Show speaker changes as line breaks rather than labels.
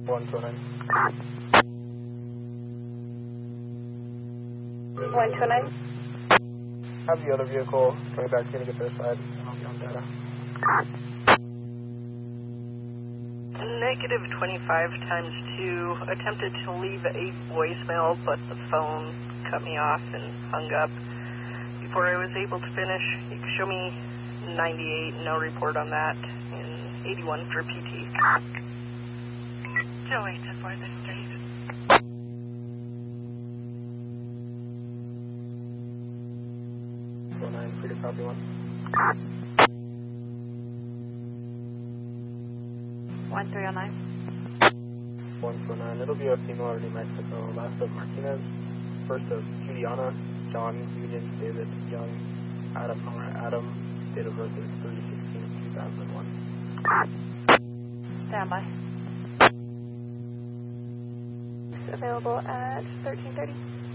129.
129.
Have the other vehicle coming back to you to get their side, and I'll be on data.
Negative 25 times 2. Attempted to leave a voicemail, but the phone cut me off and hung up before I was able to finish. You can show me 98, no report on that, and 81 for PT.
Joey, 10-4, this is Street.
Free to copy 1.
1309.
129. It'll be a female already Mexico. Last of Martinez. First of Juliana, John, Union, David, Young, Adam, date of birth is 3/16/2001.
Stand by. Available at 1330.